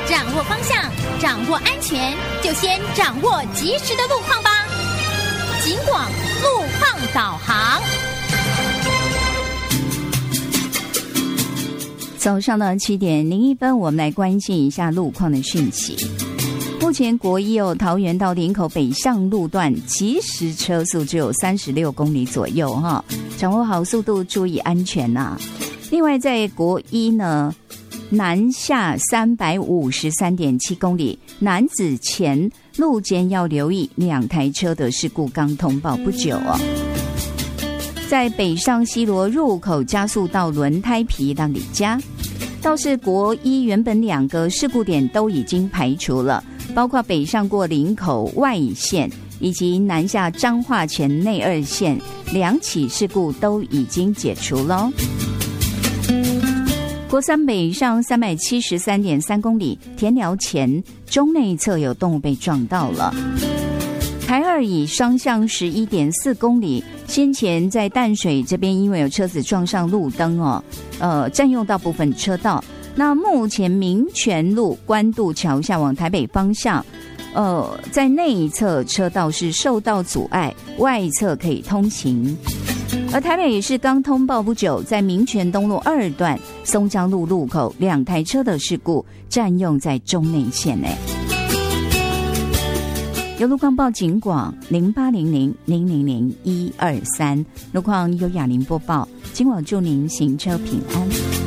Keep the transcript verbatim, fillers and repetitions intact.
掌握方向，掌握安全，就先掌握及时的路况吧。警广路况导航。 早上的七点零一分，我们来关心一下路况的讯息。目前国一哦，桃园到林口北向路段，其实车速只有三十六公里左右哈，掌握好速度，注意安全呐、啊。另外，在国一呢，南下三百五十三点七公里，南子前路肩要留意两台车的事故刚通报不久哦。在北上西螺入口加速道轮胎皮到李家，倒是国一原本两个事故点都已经排除了，包括北上过林口外线以及南下彰化前内二线两起事故都已经解除了。国三北上三百七十三点三公里，田寮前中内侧有动物被撞到了。台二乙双向十一点四公里，先前在淡水这边因为有车子撞上路灯哦，呃，占用到部分车道。那目前民权路关渡桥下往台北方向，呃，在内侧车道是受到阻碍，外侧可以通行。而台北也是刚通报不久，在民权东路二段松江路路口两台车的事故，占用在中内线内。有路况报警广零八零零零零零一二三，路况由雅玲播报。今晚祝您行车平安。